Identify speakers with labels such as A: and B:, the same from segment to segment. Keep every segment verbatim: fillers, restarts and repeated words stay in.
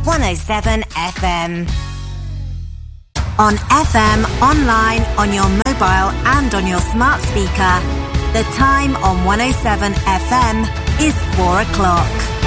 A: one oh seven F M. On F M, online, on your mobile and on your smart speaker. The time on one oh seven F M is four o'clock.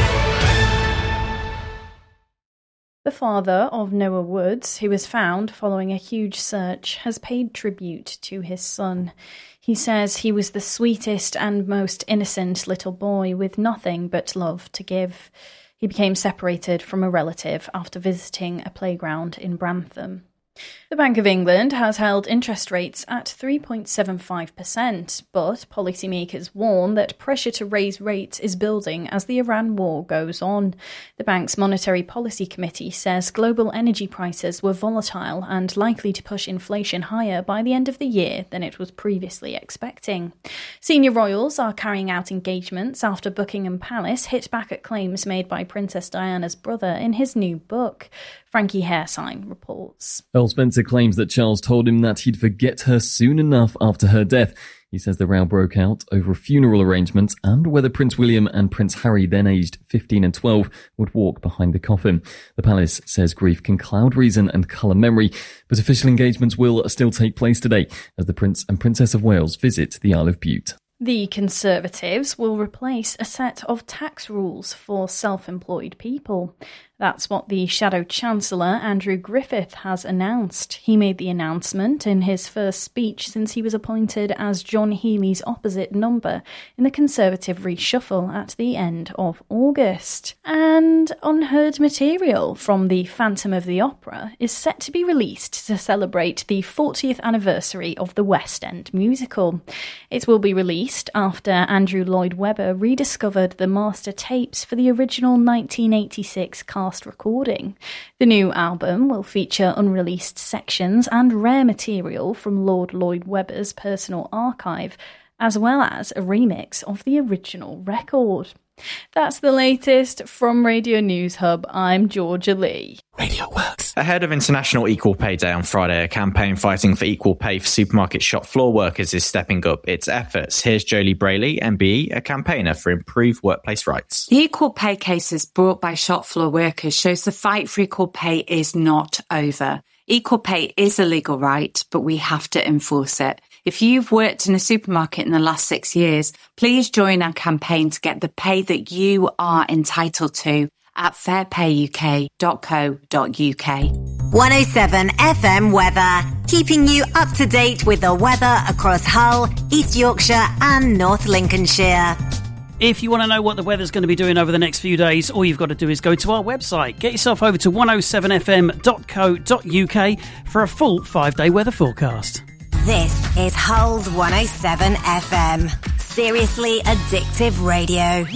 B: The father of Noah Woods, who was found following a huge search, has paid tribute to his son. He says he was the sweetest and most innocent little boy with nothing but love to give. He became separated from a relative after visiting a playground in Brantham. The Bank of England has held interest rates at three point seven five percent, but policymakers warn that pressure to raise rates is building as the Iran war goes on. The bank's Monetary Policy Committee says global energy prices were volatile and likely to push inflation higher by the end of the year than it was previously expecting. Senior royals are carrying out engagements after Buckingham Palace hit back at claims made by Princess Diana's brother in his new book. Frankie Haresign reports.
C: Earl Spencer claims that Charles told him that he'd forget her soon enough after her death. He says the row broke out over funeral arrangements and whether Prince William and Prince Harry, then aged fifteen and twelve, would walk behind the coffin. The palace says grief can cloud reason and colour memory, but official engagements will still take place today as the Prince and Princess of Wales visit the Isle of Bute.
B: The Conservatives will replace a set of tax rules for self-employed people. That's what the Shadow Chancellor, Andrew Griffith, has announced. He made the announcement in his first speech since he was appointed as John Healey's opposite number in the Conservative reshuffle at the end of August. And unheard material from The Phantom of the Opera is set to be released to celebrate the fortieth anniversary of the West End musical. It will be released after Andrew Lloyd Webber rediscovered the master tapes for the original nineteen eighty-six cast recording. The new album will feature unreleased sections and rare material from Lord Lloyd Webber's personal archive, as well as a remix of the original record. That's the latest from Radio News Hub. I'm Georgia Lee.
D: Radio Works. Ahead of International Equal Pay Day on Friday, a campaign fighting for equal pay for supermarket shop floor workers is stepping up its efforts. Here's Jolie Brayley, M B E, a campaigner for improved workplace rights.
E: The equal pay cases brought by shop floor workers shows the fight for equal pay is not over. Equal pay is a legal right, but we have to enforce it. If you've worked in a supermarket in the last six years, please join our campaign to get the pay that you are entitled to at fair pay U K dot co dot U K.
A: one oh seven F M weather, keeping you up to date with the weather across Hull, East Yorkshire and North Lincolnshire.
F: If you want to know what the weather's going to be doing over the next few days, all you've got to do is go to our website. Get yourself over to one oh seven F M dot co dot U K for a full five-day weather forecast.
A: This is Hull's one oh seven F M. Seriously addictive radio.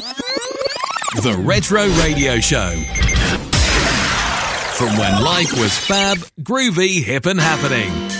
G: The Retro Radio Show. From when life was fab, groovy, hip and happening.